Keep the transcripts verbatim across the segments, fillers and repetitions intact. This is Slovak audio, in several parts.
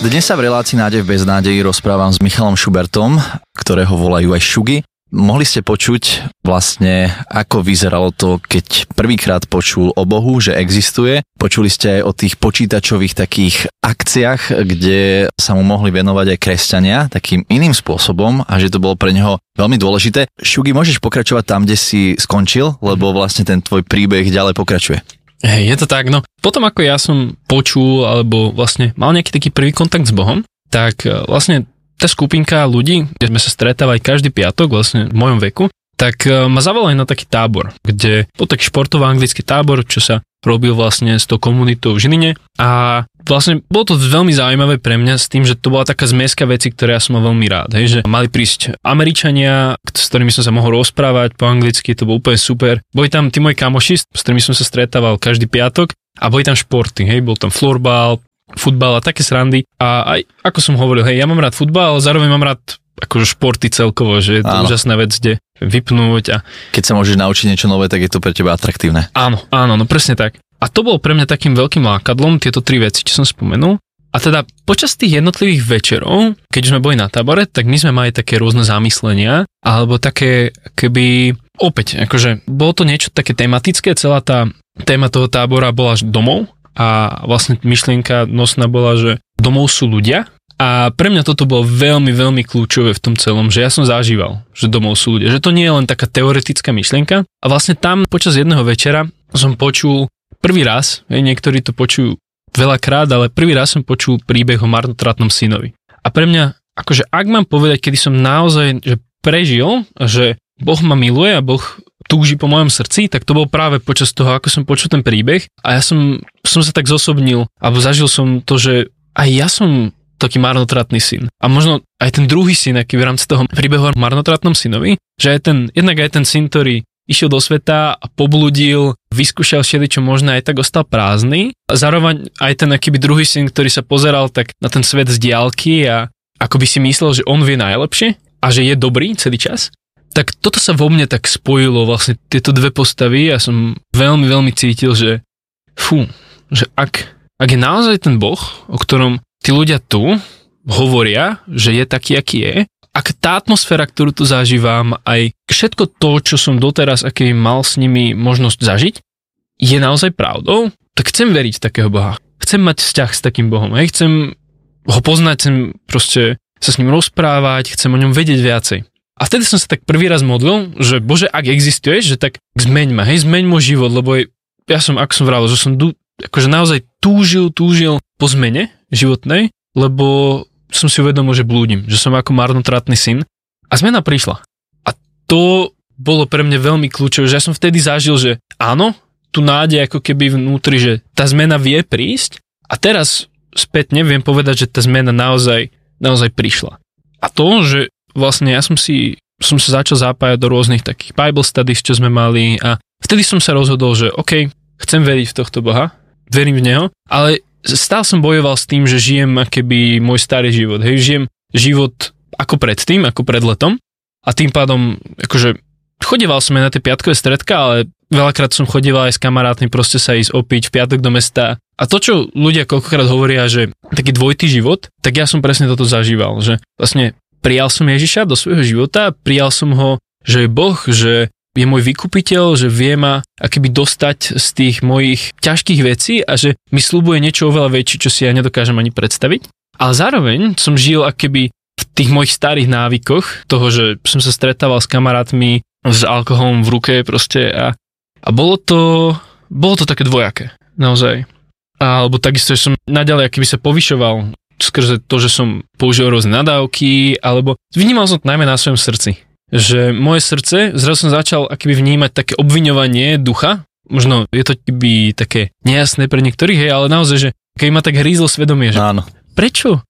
Dnes sa v relácii Nádej v beznádeji rozprávam s Michalom Šubertom, ktorého volajú aj Šugy. Mohli ste počuť vlastne, ako vyzeralo to, keď prvýkrát počul o Bohu, že existuje. Počuli ste aj o tých počítačových takých akciách, kde sa mu mohli venovať aj kresťania takým iným spôsobom a že to bolo pre neho veľmi dôležité. Šugy, môžeš pokračovať tam, kde si skončil, lebo vlastne ten tvoj príbeh ďalej pokračuje. Hej, je to tak, no. Potom ako ja som počul, alebo vlastne mal nejaký taký prvý kontakt s Bohom, tak vlastne tá skupinka ľudí, kde sme sa stretávali každý piatok, vlastne v mojom veku, tak ma zavolali na taký tábor, kde bol taký športovo-anglický tábor, čo sa robil vlastne s tou komunitou v Žiline a vlastne bolo to veľmi zaujímavé pre mňa s tým, že to bola taká zmeska veci, ktoré ja som mal veľmi rád, hej, že mali prísť Američania, s ktorými som sa mohol rozprávať po anglicky, to bolo úplne super. Boli tam tí moji kamoši, s ktorými som sa stretával každý piatok a boli tam športy, hej, bol tam florbal, futbal a také srandy a aj ako som hovoril, hej, ja mám rád futbal, ale zároveň mám rád akože športy celkovo, že je to áno. Úžasná vec, kde vypnúť a... Keď sa môžeš naučiť niečo nové, tak je to pre teba atraktívne. Áno, áno, no presne tak. A to bolo pre mňa takým veľkým lákadlom, tieto tri veci, čo som spomenul. A teda počas tých jednotlivých večerov, keď sme boli na tábore, tak my sme mali také rôzne zamyslenia, alebo také keby... Opäť, akože bolo to niečo také tematické, celá tá téma toho tábora bola domov a vlastne myšlienka nosná bola, že domov sú ľudia. A pre mňa toto bolo veľmi, veľmi kľúčové v tom celom, že ja som zažíval, že domov sú ľudia, že to nie je len taká teoretická myšlienka. A vlastne tam počas jedného večera som počul prvý raz, niektorí to počujú veľakrát, ale prvý raz som počul príbeh o marnotratnom synovi. A pre mňa, akože ak mám povedať, kedy som naozaj že prežil, že Boh ma miluje a Boh túži po mojom srdci, tak to bol práve počas toho, ako som počul ten príbeh a ja som, som sa tak zosobnil, alebo zažil som to, že aj ja som taký marnotratný syn. A možno aj ten druhý syn, aký v rámci toho príbehu o marnotratnom synovi, že aj ten, jednak aj ten syn, ktorý išiel do sveta a pobludil, vyskúšal všeličo možné, aj tak ostal prázdny. A zároveň aj ten akýby druhý syn, ktorý sa pozeral tak na ten svet z diaľky a ako by si myslel, že on vie najlepšie a že je dobrý celý čas. Tak toto sa vo mne tak spojilo, vlastne tieto dve postavy a som veľmi, veľmi cítil, že fú, že ak, ak je naozaj ten Boh, o ktorom tí ľudia tu hovoria, že je taký, aký je, ak tá atmosféra, ktorú tu zažívam, aj všetko to, čo som doteraz, aký mal s nimi možnosť zažiť, je naozaj pravdou, tak chcem veriť v takého Boha. Chcem mať vzťah s takým Bohom. Hej? Chcem ho poznať, chcem proste sa s ním rozprávať, chcem o ňom vedieť viacej. A vtedy som sa tak prvý raz modlil, že Bože, ak existuješ, že tak zmeň ma, hej, zmeň môj život, lebo ja som, ako som vravel, že som akože naozaj túžil, túžil po zmene životnej, lebo som si uvedomil, že blúdim, že som ako marnotratný syn a zmena prišla. A to bolo pre mňa veľmi kľúčové, že ja som vtedy zažil, že áno, tu nádej ako keby vnútri, že tá zmena vie prísť a teraz spätne viem povedať, že tá zmena naozaj, naozaj prišla. A to, že vlastne ja som si som sa začal zapájať do rôznych takých Bible studies, čo sme mali a vtedy som sa rozhodol, že OK, chcem veriť v tohto Boha, verím v Neho, ale stále som bojoval s tým, že žijem akoby môj starý život, hej, žijem život ako predtým, ako pred letom a tým pádom, akože chodieval som aj na tie piatkové stredka, ale veľakrát som chodieval aj s kamarátmi proste sa ísť opiť v piatok do mesta a to, čo ľudia koľkokrát hovoria, že taký dvojitý život, tak ja som presne toto zažíval, že vlastne prijal som Ježiša do svojho života, prijal som ho, že je Boh, že je môj vykupiteľ, že vie ma akoby dostať z tých mojich ťažkých vecí a že mi sľubuje niečo oveľa väčšie, čo si ja nedokážem ani predstaviť. Ale zároveň som žil akoby v tých mojich starých návykoch toho, že som sa stretával s kamarátmi s alkoholom v ruke proste a, a bolo to bolo to také dvojaké, naozaj. Alebo takisto, že som naďalej akoby sa povyšoval skrze to, že som použil rôzne nadávky, alebo vnímal som to najmä na svojom srdci. Že moje srdce, zrazu som začal akoby vnímať také obviňovanie ducha, možno je to keby také nejasné pre niektorých, hej, ale naozaj, že keď ma tak hrízlo svedomie, že áno. Prečo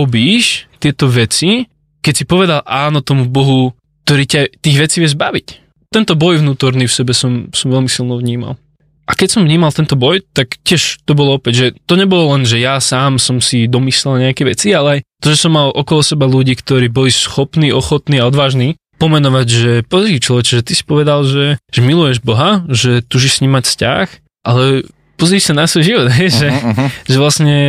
robíš tieto veci, keď si povedal áno tomu Bohu, ktorý ťa tých vecí vie zbaviť. Tento boj vnútorný v sebe som, som veľmi silno vnímal. A keď som vnímal tento boj, tak tiež to bolo opäť, že to nebolo len, že ja sám som si domyslel nejaké veci, ale aj to, že som mal okolo seba ľudí, ktorí boli schopní, ochotní a odvážni pomenovať, že pozri človeče, že ty si povedal, že, že miluješ Boha, že túžiš s ním mať vzťah, ale pozri sa na svoj život, hej, že, uh-huh, uh-huh. že vlastne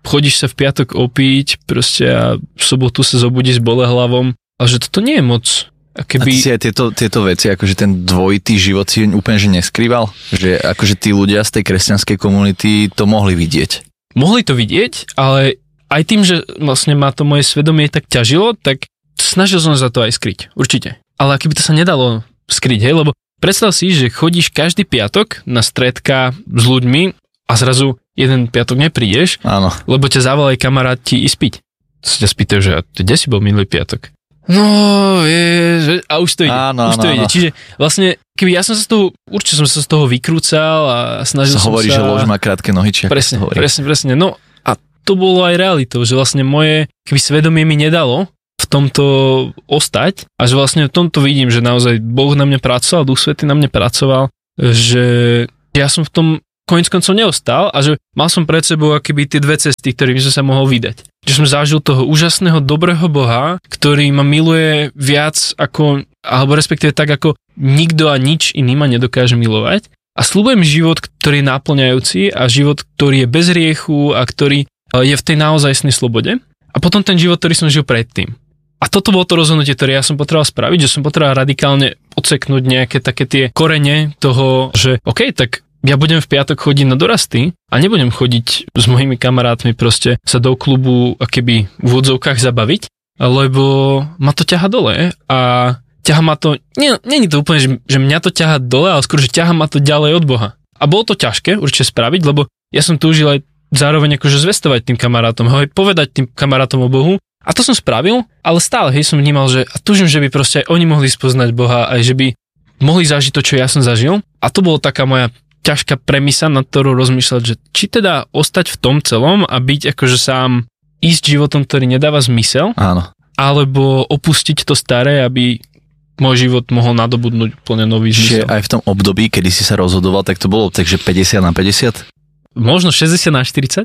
chodíš sa v piatok opiť proste a v sobotu sa zobudíš s bolehlavom, ale že toto nie je moc. A, keby... a ty si aj tieto, tieto veci, akože ten dvojitý život si úplne že neskrýval? Že akože tí ľudia z tej kresťanskej komunity to mohli vidieť? Mohli to vidieť, ale aj tým, že vlastne ma to moje svedomie tak ťažilo, tak snažil som sa to aj skryť, určite. Ale akoby to sa nedalo skryť, hej, lebo predstav si, že chodíš každý piatok na stredka s ľuďmi a zrazu jeden piatok neprídeš, áno. Lebo ťa zavolaj kamarát ti ísť piť. Sa ťa spýtajú, že kde si bol minulý piatok? No, je, že, a už to ide. Áno, už to áno, ide. áno. Čiže vlastne, keby ja som sa z toho, určite som sa z toho vykrúcal a snažil sa som hovorí, sa... že lož má krátke nohy, či presne, presne, presne. No a to bolo aj realitou, že vlastne moje, keby svedomie mi nedalo v tomto ostať a že vlastne v tomto vidím, že naozaj Boh na mňa pracoval, Duch Svätý na mňa pracoval, že ja som v tom koniec koncov neostal a že mal som pred sebou akoby tie dve cesty, ktorými som sa mohol vydať. Že som zažil toho úžasného, dobrého Boha, ktorý ma miluje viac ako, alebo respektíve tak, ako nikto a nič iný ma nedokáže milovať. A sľubujem život, ktorý je náplňajúci a život, ktorý je bez hriechu a ktorý je v tej naozajstnej slobode. A potom ten život, ktorý som žil predtým. A toto bolo to rozhodnutie, ktoré ja som potreboval spraviť, že som potreboval radikálne odseknúť nejaké také tie korene toho, že OK, tak ja budem v piatok chodiť na dorasty a nebudem chodiť s mojimi kamarátmi proste sa do klubu a keby v úvodzovkách zabaviť, lebo ma to ťaha dole a ťaha ma to, nie, nie je to úplne, že, že mňa to ťaha dole, ale skôr, že ťaha ma to ďalej od Boha. A bolo to ťažké určite spraviť, lebo ja som túžil aj zároveň akože zvestovať tým kamarátom, hej, povedať tým kamarátom o Bohu. A to som spravil, ale stále, hej, som vnímal, že a túžim, že by proste aj oni mohli spoznať Boha, aj že by mohli zažiť to, čo ja som zažil. A to bolo taká moja ťažká premisa, nad ktorou rozmýšľať, že či teda ostať v tom celom a byť akože sám ísť životom, ktorý nedáva zmysel, áno. Alebo opustiť to staré, aby môj život mohol nadobudnúť úplne nový zmysel. Čiže aj v tom období, kedy si sa rozhodoval, tak to bolo takže päťdesiat na päťdesiat? Možno šesťdesiat na štyridsať.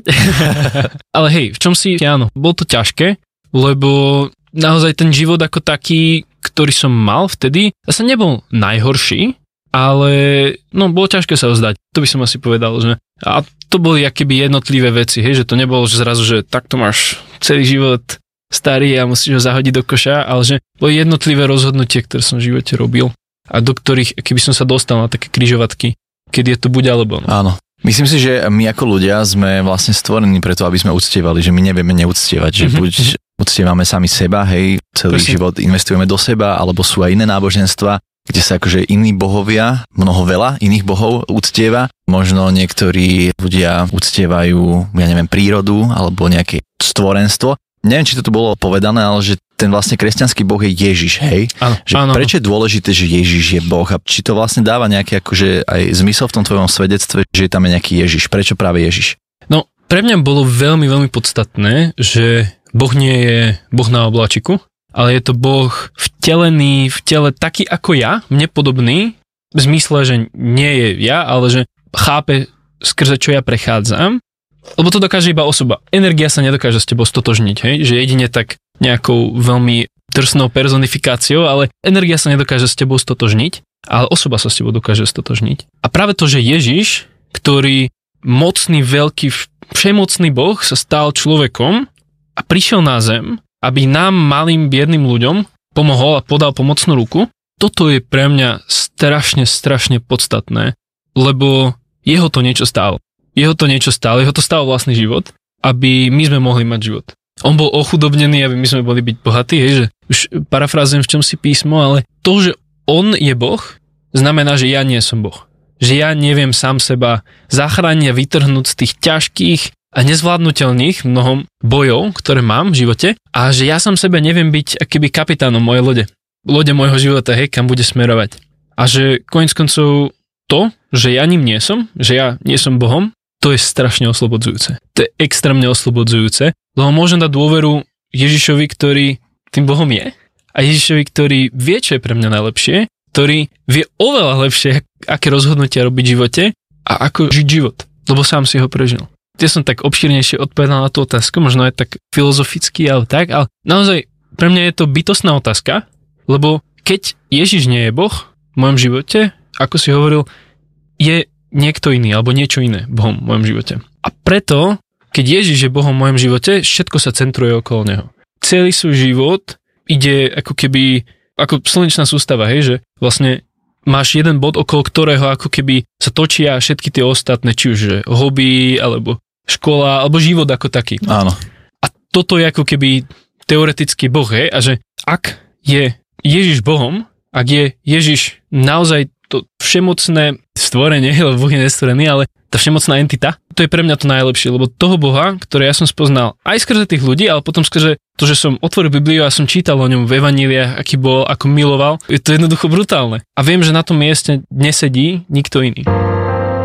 Ale hej, v čom si, áno, bolo to ťažké, lebo naozaj ten život ako taký, ktorý som mal vtedy, zase nebol najhorší, ale no, bolo ťažké sa vzdať. To by som asi povedal, že a to boli akoby jednotlivé veci, hej, že to nebolo že zrazu, že takto máš celý život starý a musíš ho zahodiť do koša, ale že boli jednotlivé rozhodnutie, ktoré som v živote robil a do ktorých, keby som sa dostal na také križovatky, keď je to buď alebo. No. Áno. Myslím si, že my ako ľudia sme vlastne stvorení preto, aby sme uctievali, že my nevieme neúctievať, že mm-hmm. buď uctievame sami seba, hej, celý Presne. Život investujeme do seba, alebo sú aj iné náboženstva, kde sa akože iní bohovia, mnoho veľa iných bohov uctieva. Možno niektorí ľudia uctievajú, ja neviem, prírodu alebo nejaké stvorenstvo. Neviem, či to tu bolo povedané, ale že ten vlastne kresťanský boh je Ježiš, hej? Áno, že áno. Prečo je dôležité, že Ježiš je boh a či to vlastne dáva nejaký akože aj zmysel v tom tvojom svedectve, že tam je nejaký Ježiš? Prečo práve Ježiš? No, pre mňa bolo veľmi, veľmi podstatné, že Boh nie je Boh na obláčiku, ale je to Boh vtelený v tele taký ako ja, mne podobný, v zmysle, že nie je ja, ale že chápe skrze čo ja prechádzam, lebo to dokáže iba osoba. Energia sa nedokáže s tebou stotožniť, hej? Že jedine tak nejakou veľmi drsnou personifikáciou, ale energia sa nedokáže s tebou stotožniť, ale osoba sa s tebou dokáže stotožniť. A práve to, že Ježiš, ktorý mocný, veľký, všemocný Boh sa stal človekom a prišiel na zem, aby nám, malým, biedným ľuďom pomohol a podal pomocnú ruku, toto je pre mňa strašne, strašne podstatné, lebo jeho to niečo stálo. Jeho to niečo stálo, jeho to stálo vlastný život, aby my sme mohli mať život. On bol ochudobnený, aby my sme boli byť bohatí, hej, že už parafrázujem v čom si písmo, ale to, že on je Boh, znamená, že ja nie som Boh. Že ja neviem sám seba zachrániť a vytrhnúť z tých ťažkých a nezvládnutelných mnohom bojov, ktoré mám v živote a že ja sám sebe neviem byť akýby kapitánom mojej lode. Lode môjho života, hej, kam bude smerovať. A že koniec koncov to, že ja ním nie som, že ja nie som Bohom, to je strašne oslobodzujúce. To je extrémne oslobodzujúce, lebo môžem dať dôveru Ježišovi, ktorý tým Bohom je a Ježišovi, ktorý vie, čo je pre mňa najlepšie, ktorý vie oveľa lepšie, aké rozhodnutia robiť v živote a ako žiť život, lebo sám si ho prežil. Ja som tak obšírnejšie odpovedal na tú otázku, možno aj tak filozoficky, ale tak, ale naozaj pre mňa je to bytostná otázka, lebo keď Ježiš nie je Boh v mojom živote, ako si hovoril, je niekto iný, alebo niečo iné Bohom v mojom živote. A preto, keď Ježiš je Bohom v mojom živote, všetko sa centruje okolo neho. Celý svoj život ide ako keby, ako slnečná sústava, hej, že vlastne máš jeden bod, okolo ktorého ako keby sa točia všetky tie ostatné, či už hobby, alebo škola, alebo život ako taký. Áno. A toto je ako keby teoretický Boh, hej, a že ak je Ježiš Bohom, ak je Ježiš naozaj to všemocné stvorenie, lebo Boh je nestvorený, ale tá všemocná entita, to je pre mňa to najlepšie, lebo toho Boha, ktoré ja som spoznal aj skrze tých ľudí, ale potom skrze to, že som otvoril Bibliu a som čítal o ňom v evaníliách, aký bol, ako miloval, je to jednoducho brutálne. A viem, že na tom mieste nesedí nikto iný.